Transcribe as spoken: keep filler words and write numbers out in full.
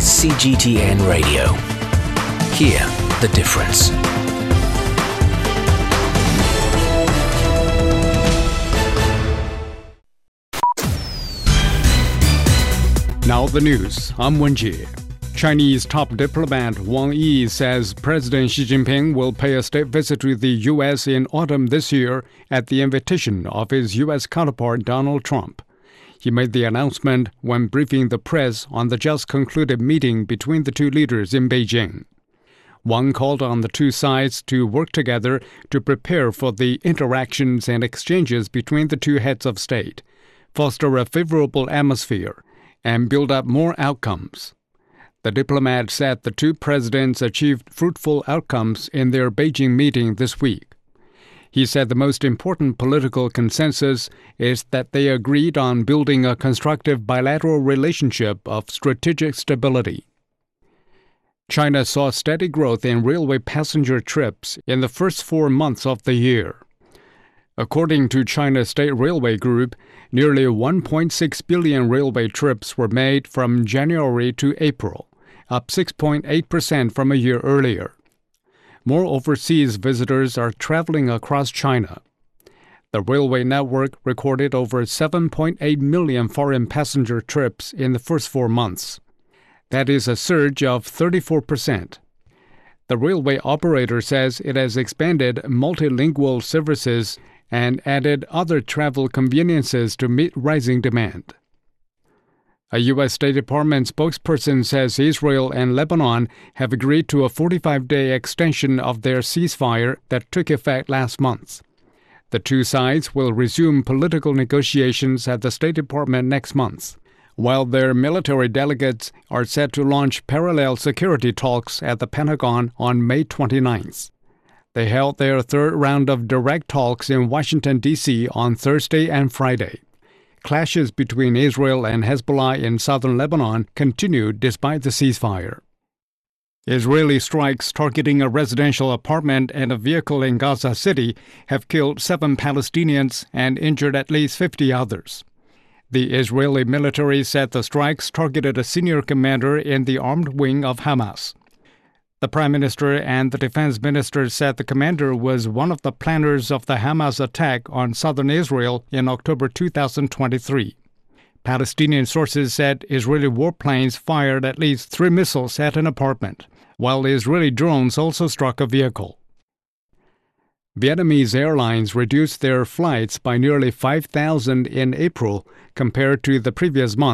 is C G T N Radio. Hear the difference. Now the news. I'm Wenjie. Chinese top diplomat Wang Yi says President Xi Jinping will pay a state visit to the U S in autumn this year at the invitation of his U S counterpart Donald Trump. He made the announcement when briefing the press on the just concluded meeting between the two leaders in Beijing. Wang called on the two sides to work together to prepare for the interactions and exchanges between the two heads of state, foster a favorable atmosphere, and build up more outcomes. The diplomat said the two presidents achieved fruitful outcomes in their Beijing meeting this week. He said the most important political consensus is that they agreed on building a constructive bilateral relationship of strategic stability. China saw steady growth in railway passenger trips in the first four months of the year. According to China State Railway Group, nearly one point six billion railway trips were made from January to April, up six point eight percent from a year earlier. More overseas visitors are traveling across China. The railway network recorded over seven point eight million foreign passenger trips in the first four months. That is a surge of thirty-four percent. The railway operator says it has expanded multilingual services and added other travel conveniences to meet rising demand. A U S State Department spokesperson says Israel and Lebanon have agreed to a forty-five day extension of their ceasefire that took effect last month. The two sides will resume political negotiations at the State Department next month, while their military delegates are set to launch parallel security talks at the Pentagon on May twenty-ninth. They held their third round of direct talks in Washington, D C on Thursday and Friday. Clashes between Israel and Hezbollah in southern Lebanon continued despite the ceasefire. Israeli strikes targeting a residential apartment and a vehicle in Gaza City have killed seven Palestinians and injured at least fifty others. The Israeli military said the strikes targeted a senior commander in the armed wing of Hamas. The Prime Minister and the Defense Minister said the commander was one of the planners of the Hamas attack on southern Israel in October two thousand twenty-three. Palestinian sources said Israeli warplanes fired at least three missiles at an apartment, while Israeli drones also struck a vehicle. Vietnamese airlines reduced their flights by nearly five thousand in April compared to the previous month.